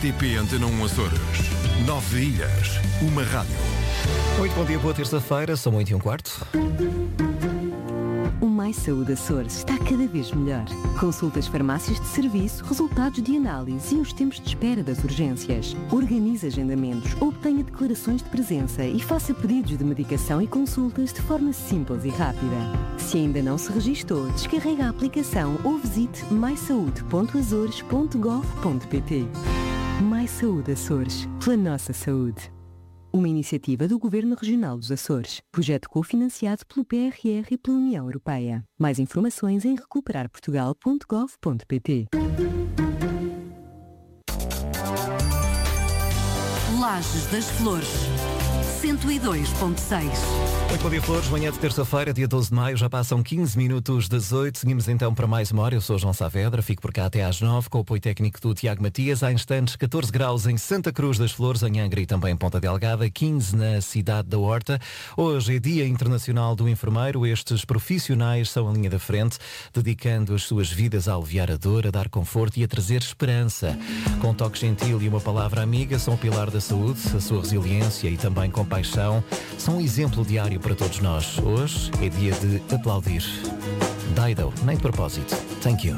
RTP Antena 1 Açores. 9 ilhas, uma rádio. Muito bom dia, boa terça-feira, são 8h15. O Mais Saúde Açores está cada vez melhor. Consultas, farmácias de serviço, resultados de análise e os tempos de espera das urgências. Organize agendamentos, obtenha declarações de presença e faça pedidos de medicação e consultas de forma simples e rápida. Se ainda não se registou, descarregue a aplicação ou visite maisaude.azores.gov.pt. Mais Saúde Açores, pela nossa saúde. Uma iniciativa do Governo Regional dos Açores. Projeto cofinanciado pelo PRR e pela União Europeia. Mais informações em recuperarportugal.gov.pt. Lajes das Flores, 102.6. Muito bom dia, Flores. Manhã de terça-feira, dia 12 de maio, já passam 15 minutos das 8. Seguimos então para mais uma hora. Eu sou João Saavedra, fico por cá até às 9 com o apoio técnico do Tiago Matias. Há instantes, 14 graus em Santa Cruz das Flores, em Angra e também em Ponta Delgada, 15 na cidade da Horta. Hoje é Dia Internacional do Enfermeiro. Estes profissionais são a linha da frente, dedicando as suas vidas a aliviar a dor, a dar conforto e a trazer esperança. Com um toque gentil e uma palavra amiga, são o pilar da saúde, a sua resiliência e também compaixão são um exemplo diário para todos nós. Hoje é dia de aplaudir. Dido, nem de propósito. Thank you.